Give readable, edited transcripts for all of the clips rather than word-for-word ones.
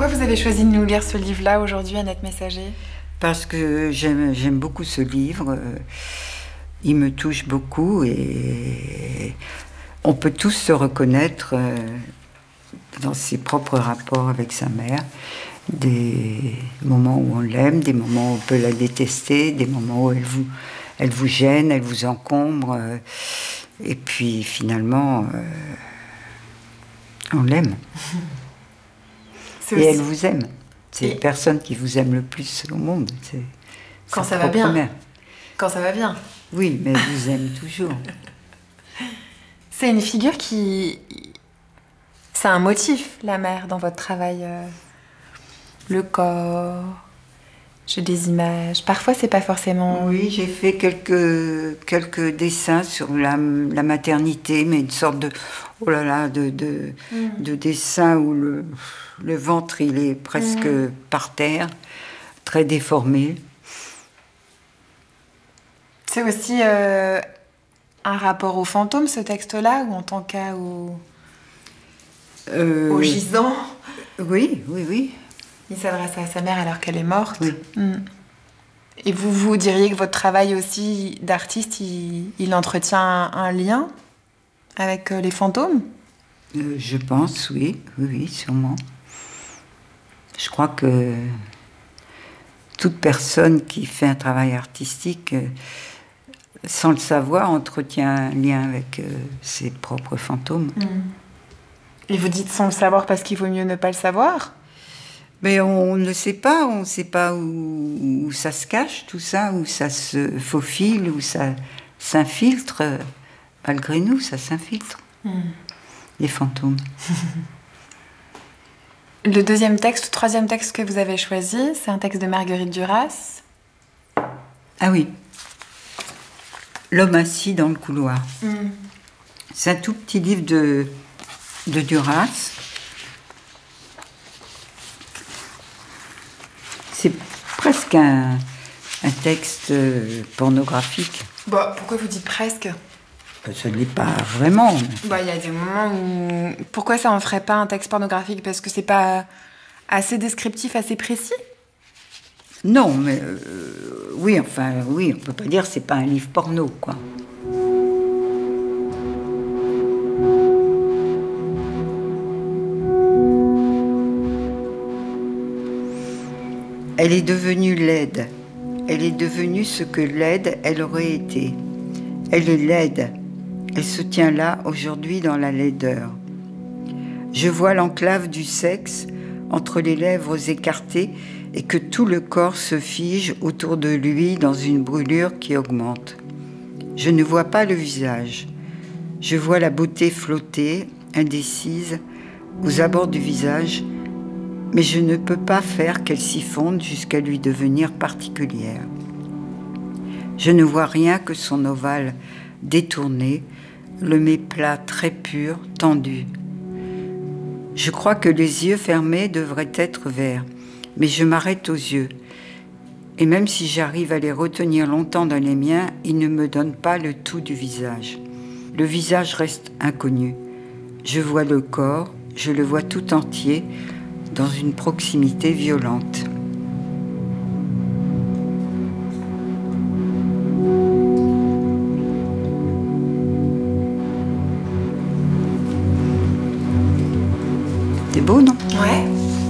Pourquoi vous avez choisi de nous lire ce livre-là aujourd'hui, Annette Messager ? Parce que j'aime beaucoup ce livre. Il me touche beaucoup et on peut tous se reconnaître dans ses propres rapports avec sa mère. Des moments où on l'aime, des moments où on peut la détester, des moments où elle vous gêne, elle vous encombre. Et puis finalement, on l'aime. Et elle vous aime. C'est la personne qui vous aime le plus au monde. C'est quand ça va bien. Mère. Quand ça va bien. Oui, mais elle vous aime toujours. C'est une figure qui... C'est un motif, la mère, dans votre travail. Le corps, j'ai des images. Parfois, c'est pas forcément... Oui, j'ai fait quelques dessins sur la maternité, mais une sorte de... Oh là là, de dessin où le ventre, il est presque par terre, très déformé. C'est aussi un rapport au fantôme, ce texte-là, ou en tant qu'à au gisant. Oui. Il s'adresse à sa mère alors qu'elle est morte. Oui. Et vous diriez que votre travail aussi d'artiste, il entretient un lien avec les fantômes ? Je pense, oui, sûrement. Je crois que toute personne qui fait un travail artistique, sans le savoir, entretient un lien avec ses propres fantômes. Et vous dites sans le savoir parce qu'il vaut mieux ne pas le savoir ? Mais on ne sait pas, on ne sait pas où ça se cache, tout ça, où ça se faufile, où ça s'infiltre. Malgré nous, ça s'infiltre. Les fantômes. Le troisième texte que vous avez choisi, c'est un texte de Marguerite Duras. Ah oui. L'homme assis dans le couloir. C'est un tout petit livre de Duras. C'est presque un texte pornographique. Bah, pourquoi vous dites presque ? Ça ne l'est pas vraiment. Bah, il y a des moments où... Pourquoi ça en ferait pas un texte pornographique ? Parce que c'est pas assez descriptif, assez précis ? Non, mais oui, on peut pas dire que c'est pas un livre porno, quoi. Elle est devenue laide. Elle est devenue ce que laide elle aurait été. Elle est laide. Elle se tient là, aujourd'hui, dans la laideur. Je vois l'enclave du sexe entre les lèvres écartées et que tout le corps se fige autour de lui dans une brûlure qui augmente. Je ne vois pas le visage. Je vois la beauté flotter, indécise, aux abords du visage, mais je ne peux pas faire qu'elle s'y fonde jusqu'à lui devenir particulière. Je ne vois rien que son ovale détourné, le méplat très pur, tendu. Je crois que les yeux fermés devraient être verts, mais je m'arrête aux yeux. Et même si j'arrive à les retenir longtemps dans les miens, ils ne me donnent pas le tout du visage. Le visage reste inconnu. Je vois le corps, je le vois tout entier, dans une proximité violente. C'est beau, non ? Ouais.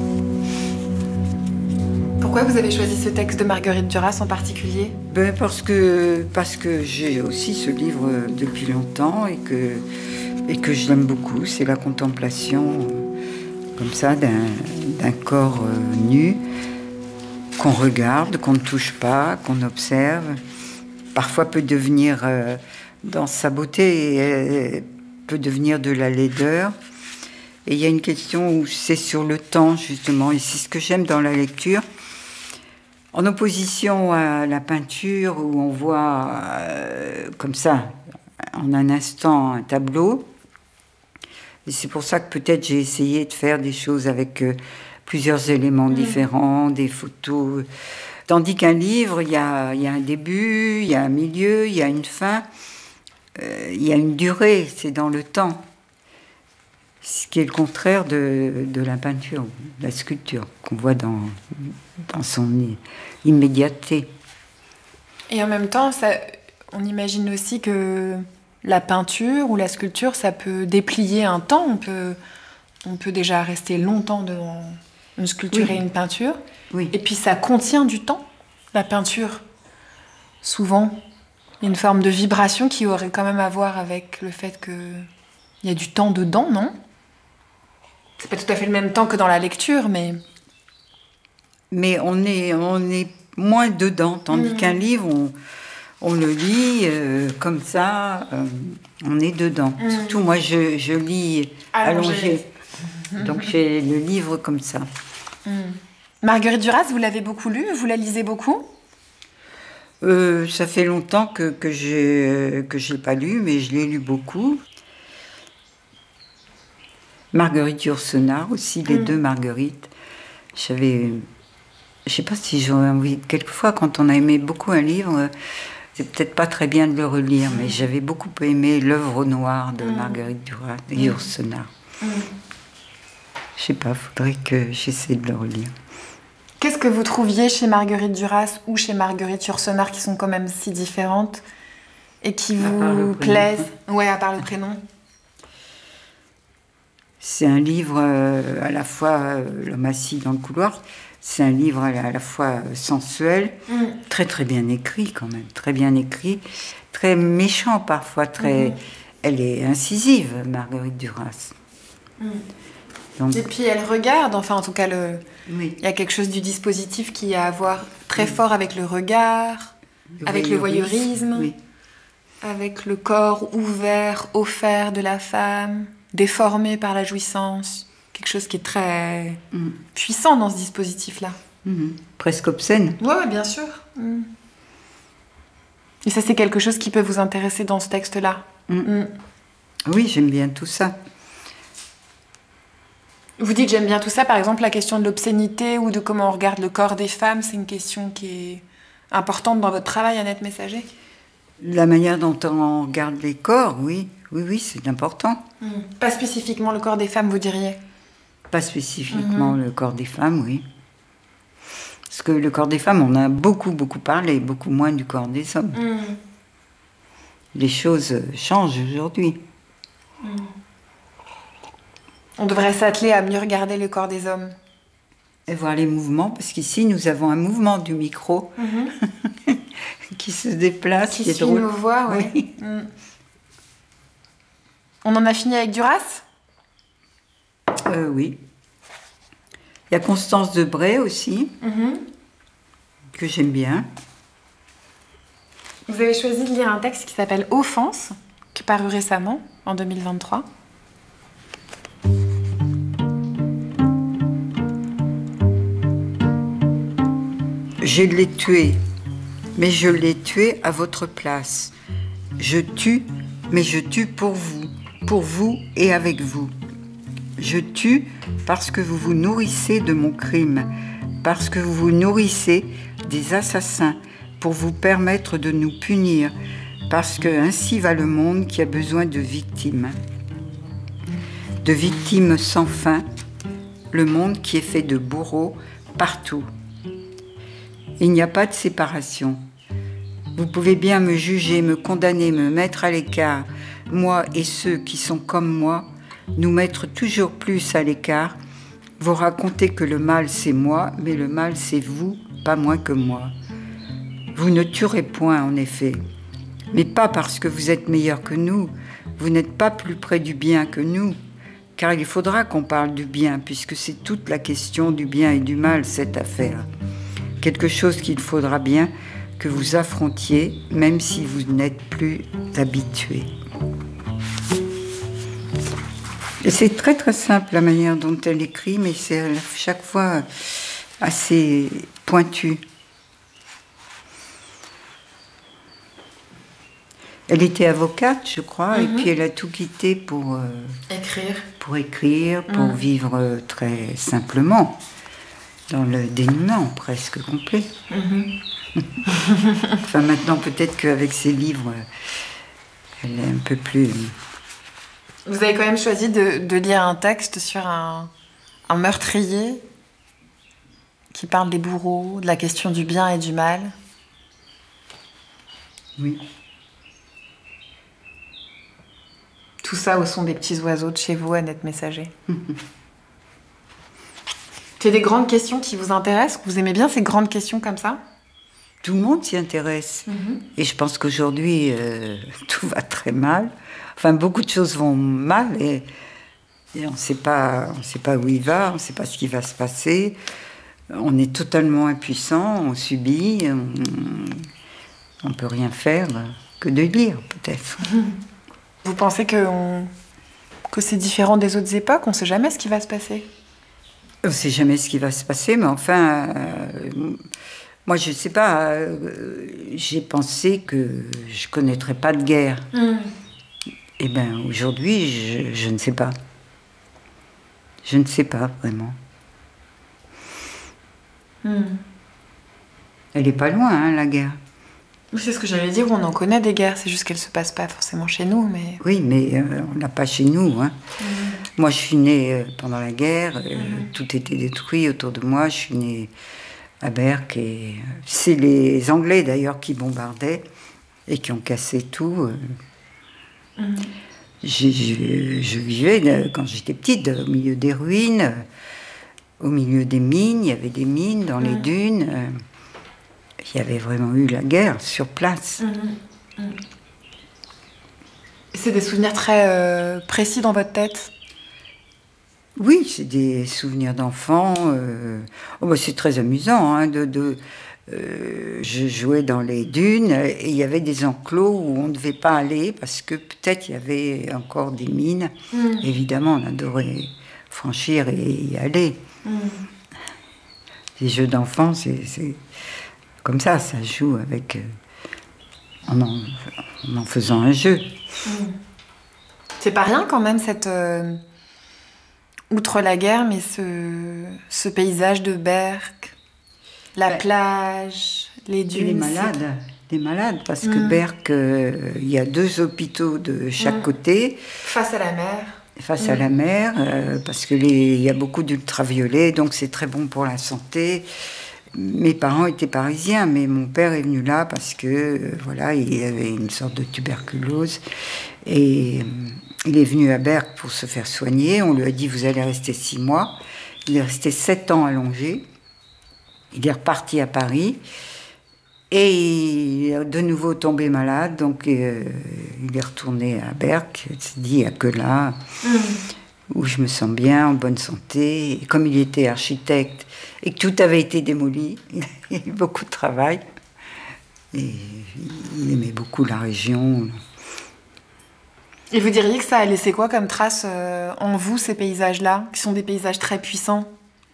Pourquoi vous avez choisi ce texte de Marguerite Duras en particulier ? Parce que j'ai aussi ce livre depuis longtemps et que je l'aime beaucoup. C'est la contemplation comme ça d'un corps nu qu'on regarde, qu'on ne touche pas, qu'on observe. Parfois peut devenir, dans sa beauté, peut devenir de la laideur. Et il y a une question où c'est sur le temps, justement, et c'est ce que j'aime dans la lecture. En opposition à la peinture, où on voit comme ça, en un instant, un tableau. Et c'est pour ça que peut-être j'ai essayé de faire des choses avec plusieurs éléments différents, des photos. Tandis qu'un livre, il y a un début, il y a un milieu, il y a une fin, il y a une durée, c'est dans le temps. Ce qui est le contraire de la peinture, de la sculpture, qu'on voit dans son immédiateté. Et en même temps, on imagine aussi que la peinture ou la sculpture, ça peut déplier un temps. On peut déjà rester longtemps devant une sculpture et une peinture. Oui. Et puis ça contient du temps, la peinture. Souvent, il y a une forme de vibration qui aurait quand même à voir avec le fait qu'il y a du temps dedans, non ? C'est pas tout à fait le même temps que dans la lecture, mais... Mais on est moins dedans, tandis qu'un livre, on le lit comme ça, on est dedans. Surtout moi, je lis allongé. Donc j'ai le livre comme ça. Marguerite Duras, vous l'avez beaucoup lu, vous la lisez beaucoup ? Ça fait longtemps que j'ai pas lu, mais je l'ai lu beaucoup. Marguerite Yourcenar aussi, les deux Marguerites. Je sais pas si j'aurais envie. Quelquefois, quand on a aimé beaucoup un livre, c'est peut-être pas très bien de le relire, mais j'avais beaucoup aimé L'œuvre noire de Marguerite Duras, Yourcenar. Je sais pas, faudrait que j'essaie de le relire. Qu'est-ce que vous trouviez chez Marguerite Duras ou chez Marguerite Yourcenar qui sont quand même si différentes et qui vous plaisent ? Ouais, à part le prénom. C'est un livre à la fois, L'homme assis dans le couloir, c'est un livre à la fois sensuel, très très bien écrit quand même, très bien écrit, très méchant parfois, elle est incisive, Marguerite Duras. Donc... Et puis elle regarde, enfin en tout cas, il y a quelque chose du dispositif qui a à voir très fort avec le regard, avec le voyeurisme, avec le corps ouvert, offert de la femme, déformé par la jouissance. Quelque chose qui est très puissant dans ce dispositif-là. Presque obscène. Ouais, bien sûr. Et ça, c'est quelque chose qui peut vous intéresser dans ce texte-là. Oui, j'aime bien tout ça. Vous dites j'aime bien tout ça, par exemple, la question de l'obscénité ou de comment on regarde le corps des femmes, c'est une question qui est importante dans votre travail, Annette Messager ? La manière dont on regarde les corps, oui, c'est important. Pas spécifiquement le corps des femmes, vous diriez ? Pas spécifiquement le corps des femmes, oui. Parce que le corps des femmes, on a beaucoup parlé, beaucoup moins du corps des hommes. Les choses changent aujourd'hui. On devrait s'atteler à mieux regarder le corps des hommes. Et voir les mouvements, parce qu'ici, nous avons un mouvement du micro qui se déplace, qui est suit drôle. Nos voix, oui. On en a fini avec Duras ? Oui. Il y a Constance Debray aussi, que j'aime bien. Vous avez choisi de lire un texte qui s'appelle Offense, qui est paru récemment, en 2023. Je l'ai tué, mais je l'ai tué à votre place. Je tue, mais je tue pour vous et avec vous. Je tue parce que vous vous nourrissez de mon crime, parce que vous vous nourrissez des assassins pour vous permettre de nous punir, parce que ainsi va le monde qui a besoin de victimes sans fin, le monde qui est fait de bourreaux partout. Il n'y a pas de séparation. Vous pouvez bien me juger, me condamner, me mettre à l'écart, moi et ceux qui sont comme moi, nous mettre toujours plus à l'écart, vous raconter que le mal c'est moi, mais le mal c'est vous, pas moins que moi. Vous ne tuerez point en effet, mais pas parce que vous êtes meilleur que nous, vous n'êtes pas plus près du bien que nous, car il faudra qu'on parle du bien, puisque c'est toute la question du bien et du mal, cette affaire. Quelque chose qu'il faudra bien que vous affrontiez, même si vous n'êtes plus habitués. Et c'est très très simple la manière dont elle écrit, mais c'est à chaque fois assez pointu. Elle était avocate, je crois, et puis elle a tout quitté pour écrire, pour vivre très simplement, dans le dénuement presque complet. Enfin, maintenant, peut-être qu'avec ses livres, elle est un peu plus Vous avez quand même choisi de lire un texte sur un meurtrier qui parle des bourreaux, de la question du bien et du mal. Oui. Tout ça au son des petits oiseaux de chez vous, Annette Messager. C'est des grandes questions qui vous intéressent? Vous aimez bien ces grandes questions comme ça? Tout le monde s'y intéresse. Et je pense qu'aujourd'hui, tout va très mal. Enfin, beaucoup de choses vont mal et on ne sait pas où il va, on ne sait pas ce qui va se passer. On est totalement impuissant, on subit, on ne peut rien faire que de lire, peut-être. Vous pensez que c'est différent des autres époques? On ne sait jamais ce qui va se passer? On ne sait jamais ce qui va se passer, mais enfin, moi je ne sais pas, j'ai pensé que je ne connaîtrais pas de guerre. Eh bien aujourd'hui, je ne sais pas. Je ne sais pas vraiment. Elle n'est pas loin, hein, la guerre. C'est ce que j'allais dire, on en connaît des guerres, c'est juste qu'elles ne se passent pas forcément chez nous, mais... Oui, mais on l'a pas chez nous, hein. Moi, je suis née pendant la guerre, tout était détruit autour de moi. Je suis née à Berck et c'est les Anglais d'ailleurs qui bombardaient et qui ont cassé tout. Je vivais quand j'étais petite au milieu des ruines, au milieu des mines. Il y avait des mines dans les dunes. Il y avait vraiment eu la guerre sur place. C'est des souvenirs très précis dans votre tête? Oui, c'est des souvenirs d'enfants. C'est très amusant. Hein, je jouais dans les dunes et il y avait des enclos où on ne devait pas aller parce que peut-être il y avait encore des mines. Évidemment, on adorait franchir et y aller. Les jeux d'enfants, c'est comme ça joue avec... en faisant un jeu. C'est pas rien quand même, cette... outre la guerre, mais ce paysage de Berck, la plage, les dunes... Les malades, parce que Berck, il y a 2 hôpitaux de chaque côté. Face à la mer. Face à la mer, parce que il y a beaucoup d'ultraviolets, donc c'est très bon pour la santé. Mes parents étaient parisiens, mais mon père est venu là parce que, voilà, il avait une sorte de tuberculose. Et il est venu à Berck pour se faire soigner. On lui a dit, vous allez rester 6 mois. Il est resté 7 ans allongé. Il est reparti à Paris. Et il est de nouveau tombé malade. Donc, il est retourné à Berck. Il s'est dit, il n'y a que là où je me sens bien, en bonne santé. Et comme il était architecte et que tout avait été démoli, il a eu beaucoup de travail. Et il aimait beaucoup la région. Et vous diriez que ça a laissé quoi comme trace en vous, ces paysages-là, qui sont des paysages très puissants?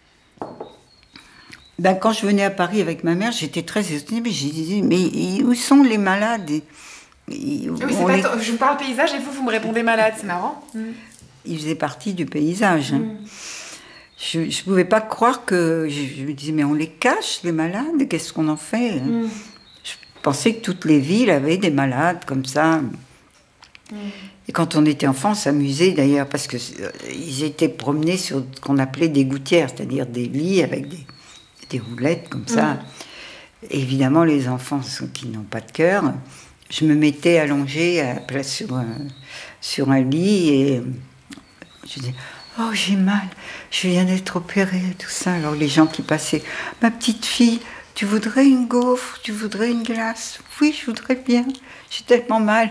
Quand je venais à Paris avec ma mère, j'étais très étonnée, mais je disais, mais où sont les malades? Oui, je vous parle paysage et vous me répondez malade, c'est marrant. Ils faisaient partie du paysage. Je ne pouvais pas croire que... Je me disais, mais on les cache, les malades, qu'est-ce qu'on en fait? Je pensais que toutes les villes avaient des malades comme ça. Et quand on était enfant, on s'amusait d'ailleurs, parce qu'ils étaient promenés sur ce qu'on appelait des gouttières, c'est-à-dire des lits avec des roulettes comme ça. Et évidemment, les enfants qui n'ont pas de cœur, je me mettais allongée à la place sur un lit et je disais, oh j'ai mal, je viens d'être opérée, tout ça. Alors les gens qui passaient, ma petite fille, tu voudrais une gaufre, tu voudrais une glace? Oui, je voudrais bien, j'ai tellement mal.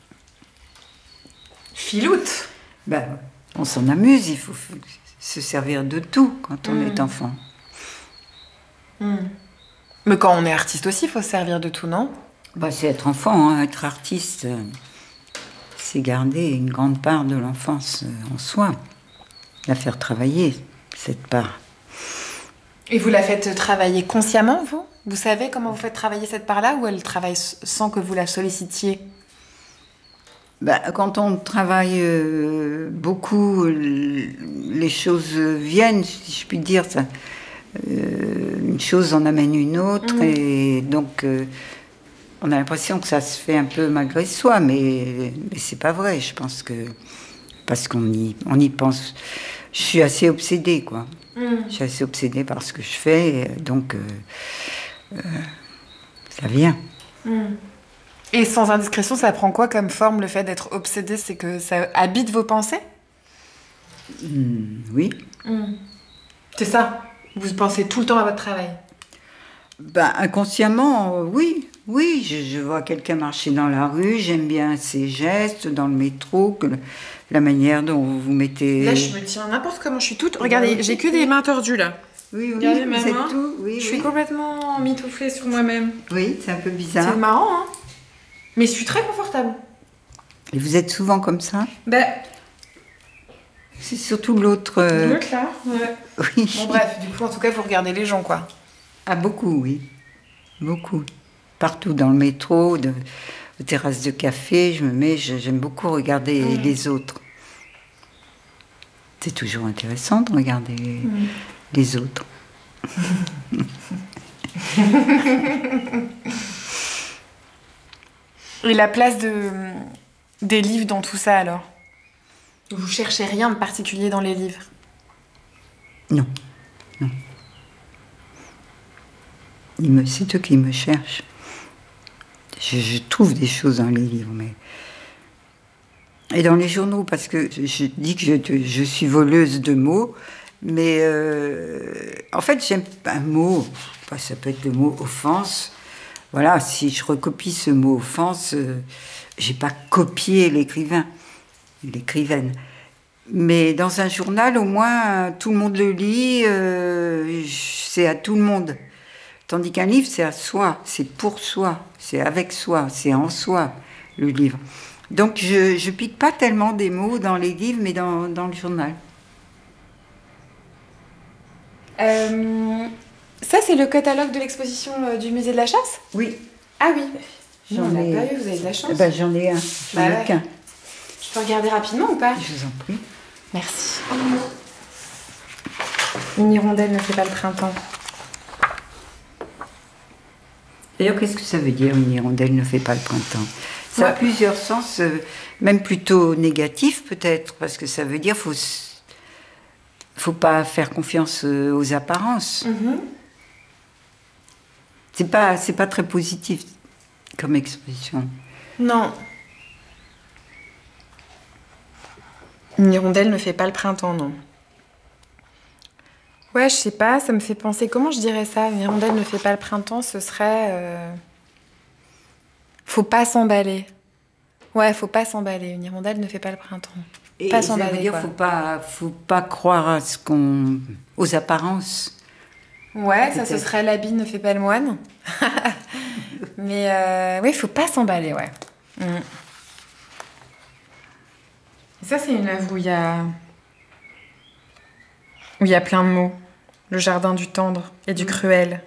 Filoute. On s'en amuse, il faut se servir de tout quand on est enfant. Mais quand on est artiste aussi, il faut se servir de tout, non? C'est être enfant, hein. Être artiste, c'est garder une grande part de l'enfance en soi, la faire travailler, cette part. Et vous la faites travailler consciemment, vous? Vous savez comment vous faites travailler cette part-là, ou elle travaille sans que vous la sollicitiez? Quand on travaille beaucoup, les choses viennent, si je puis dire. Ça, une chose en amène une autre, et donc on a l'impression que ça se fait un peu malgré soi, mais c'est pas vrai. Je pense que parce on y pense. Je suis assez obsédée, quoi. Je suis assez obsédée par ce que je fais, donc ça vient. Et sans indiscrétion, ça prend quoi comme forme, le fait d'être obsédé? C'est que ça habite vos pensées? Oui. C'est ça? Vous pensez tout le temps à votre travail? Ben, inconsciemment, oui. Oui, je vois quelqu'un marcher dans la rue, j'aime bien ses gestes, dans le métro, la manière dont vous mettez... Là, je me tiens n'importe comment, je suis toute... Regardez, j'ai que des mains tordues, là. Oui, Regardez ma vous êtes main. tout, oui, Je suis complètement mitouflée sur moi-même. Oui, c'est un peu bizarre. C'est marrant, hein? Mais je suis très confortable. Et vous êtes souvent comme ça? Ben... C'est surtout l'autre... L'autre, là, ouais. Oui. Bon, bref, du coup, en tout cas, vous regardez les gens, quoi. Ah, beaucoup, oui. Beaucoup. Partout, dans le métro, aux terrasses de café, j'aime beaucoup regarder les autres. C'est toujours intéressant de regarder les autres. Et la place des livres dans tout ça, alors? Vous cherchez rien de particulier dans les livres? Non. C'est eux qui me cherchent. Je trouve des choses dans les livres, mais... Et dans les journaux, parce que je dis que je suis voleuse de mots, mais en fait, j'aime un mot, ça peut être le mot offense. Voilà, si je recopie ce mot offense, j'ai pas copié l'écrivaine. Mais dans un journal, au moins, tout le monde le lit, c'est à tout le monde. Tandis qu'un livre, c'est à soi, c'est pour soi, c'est avec soi, c'est en soi, le livre. Donc je pique pas tellement des mots dans les livres, mais dans le journal. Ça, c'est le catalogue de l'exposition du musée de la chasse? Oui. Ah oui. J'en On ai l'a pas eu, vous avez de la chance. Ben, j'en ai un, j'en ai qu'un. Je peux regarder rapidement ou pas? Je vous en prie. Merci. Une hirondelle ne fait pas le printemps. D'ailleurs, qu'est-ce que ça veut dire, une hirondelle ne fait pas le printemps? Ça a plusieurs sens, même plutôt négatifs peut-être, parce que ça veut dire faut pas faire confiance aux apparences. C'est pas très positif comme expression. Non. Une hirondelle ne fait pas le printemps, non. Ouais, je sais pas, ça me fait penser... Comment je dirais ça? Une hirondelle ne fait pas le printemps, ce serait... Faut pas s'emballer. Ouais, faut pas s'emballer. Une hirondelle ne fait pas le printemps. Et pas ça veut dire faut pas croire à aux apparences. Ouais, peut-être. ça ce serait l'habit ne fait pas le moine. Mais oui, faut pas s'emballer, ouais. Et ça, c'est une œuvre où il y a plein de mots. Le jardin du tendre et du cruel.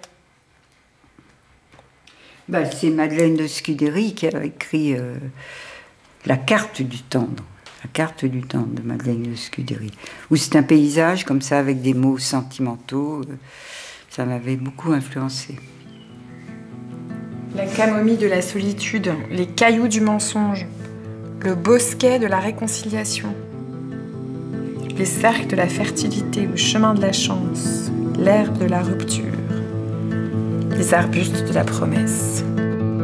Bah, c'est Madeleine de Scudéry qui a écrit La carte du tendre. La carte du tendre de Madeleine de Scudéry. Où c'est un paysage comme ça avec des mots sentimentaux. Ça m'avait beaucoup influencé. La camomille de la solitude, les cailloux du mensonge, le bosquet de la réconciliation, les cercles de la fertilité, le chemin de la chance, l'herbe de la rupture, les arbustes de la promesse.